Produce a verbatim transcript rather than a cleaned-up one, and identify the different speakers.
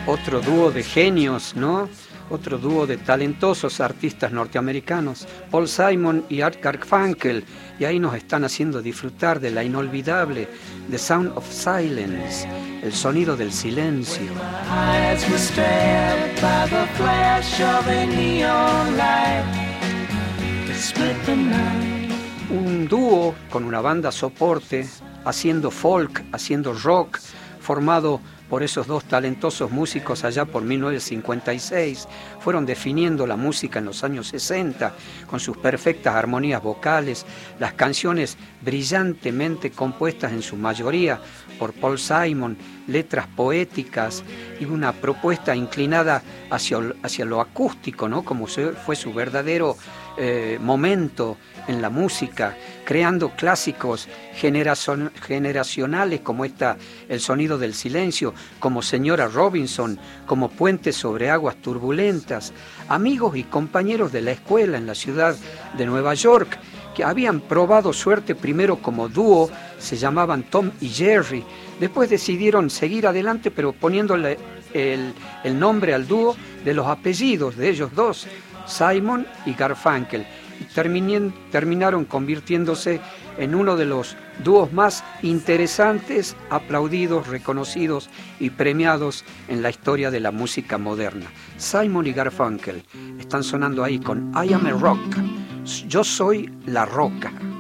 Speaker 1: Otro dúo de genios, ¿no? Otro dúo de talentosos artistas norteamericanos, Paul Simon y Art Garfunkel, y ahí nos están haciendo disfrutar de la inolvidable The Sound of Silence, el sonido del silencio. Un dúo con una banda soporte, haciendo folk, haciendo rock, formado por esos dos talentosos músicos allá por mil novecientos cincuenta y seis, fueron definiendo la música en los años sesenta, con sus perfectas armonías vocales, las canciones brillantemente compuestas en su mayoría por Paul Simon, letras poéticas y una propuesta inclinada hacia, hacia lo acústico, ¿no? Como fue su verdadero eh, momento en la música, creando clásicos generacion, generacionales como esta, El sonido del silencio, como Señora Robinson, como Puentes sobre aguas turbulentas, amigos y compañeros de la escuela en la ciudad de Nueva York, que habían probado suerte primero como dúo, se llamaban Tom y Jerry, después decidieron seguir adelante pero poniéndole el, el nombre al dúo de los apellidos de ellos dos, Simon y Garfunkel, y terminen, terminaron convirtiéndose en uno de los dúos más interesantes, aplaudidos, reconocidos y premiados en la historia de la música moderna. Simon y Garfunkel están sonando ahí con I Am a Rock, yo soy la roca.